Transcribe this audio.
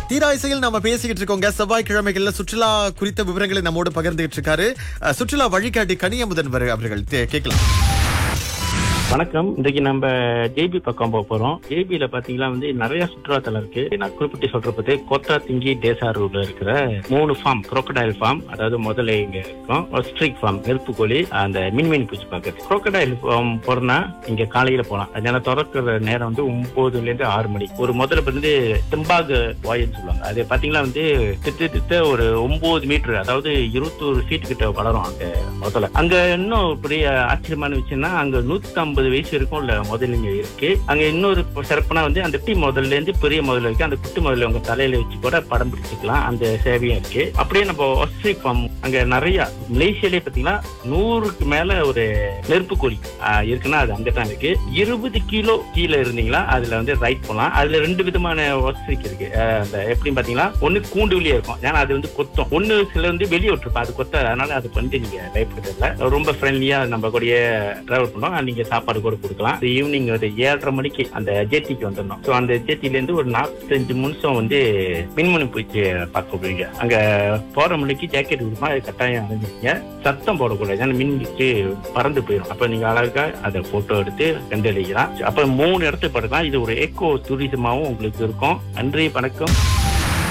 தீராயிசையில் நாம பேசிக்கிட்டு இருக்கோங்க. செவ்வாய்க்கிழமைகள்ல சுற்றுலா குறித்த விவரங்களை நம்மோடு பகிர்ந்துகிட்டு இருக்காரு சுற்றுலா வழிகாட்டி கனியமுதன் அவர்கள். கேட்கலாம். வணக்கம். இன்றைக்கு நம்ம ஜேபி பக்கம் போக போறோம். ஜேபியில பாத்தீங்கன்னா நிறைய சுற்றுலாத்தலம் இருக்கு. நான் குறிப்பிட்டு சொல்றது கோத்தா திங்கி தேசாரூர்ல இருக்கிற 3 ஃபார்ம், crocodile ஃபார்ம், அதாவது முதல்ல இங்க இருக்கும் ஒஸ்ட்ரிக் ஃபார்ம், நெருப்பு கோழி, அந்த மின்மினி பூச்சி பாக்குறது. crocodile ஃபார்ம் போறோம்னா இங்க காலையில போலாம். அதனால திறக்கிற நேரம் 9 ல இருந்து 6 மணி. ஒரு முதல்ல திம்பாகு வாயின்னு சொல்லுவாங்க. அது பாத்தீங்கன்னா கிட்டத்தட்ட ஒரு 9 மீட்டர், அதாவது 21 ஃபீட் கிட்ட வளரும் அந்த முதல்ல. அங்க இன்னும் பெரிய ஆச்சரியமான விஷயம்னா அங்க 150 வயசு இருக்கும் இல்ல முதல்ல இருக்கு. அங்க இன்னொரு சிறப்புனா அந்த குட்டி முதல்ல இருந்து பெரிய முதல்ல இருக்கு. அந்த குட்டி முதல்ல உங்க தலையில வச்சு கூட படம் பிடிச்சிக்கலாம். அந்த சேவையும் இருக்கு. அப்படியே நம்ம ஆஸ்திரேலியா ஃபார்ம் அங்க நிறைய மலேசியாலே பாத்தீங்கன்னா 100க்கு மேல ஒரு நெருப்பு கோழி இருக்குன்னா அது அங்கதான் இருக்கு. 20 கிலோ கீழே இருந்தீங்களா அதுல ரைட் போலாம். அதுல 2 விதமான ஆஸ்திரிக் இருக்கு. அந்த எப்படின்னு பாத்தீங்கன்னா ஒண்ணு கூண்டுலயே இருக்கும், ஏன்னா அது கொத்தும். ஒண்ணு சில வெளியே விட்டுருப்பா, அது கொத்த. அதனால அதுக்கு நீங்க பயப்படுறதில்ல. ரொம்ப ஃப்ரெண்ட்லியா நம்ம கூட டிராவல் பண்ணோம். நீங்க சாப்பாடு கூட கொடுக்கலாம். ஈவினிங் 7:30 மணிக்கு அந்த ஜேடிக்கு வந்துடணும். ஸோ அந்த ஜேடில இருந்து ஒரு 45 நிமிஷம் மின்மணி பூச்சி பார்க்க போவீங்க. அங்க போற மணிக்கு ஜாக்கெட் விடுமா, அது கட்டாயம் அணிஞ்சிருங்க. சத்தம் போடக்கூடாது, ஏன்னா மின் பூச்சி பறந்து போயிடும். அப்ப நீங்க அழகா அதை போட்டோ எடுத்து கண்டறியலாம். அப்ப 3 இடத்துக்கு படுக்கலாம். இது ஒரு ஏக்கோ டூரிசமாவும் உங்களுக்கு இருக்கும். நன்றி, வணக்கம்.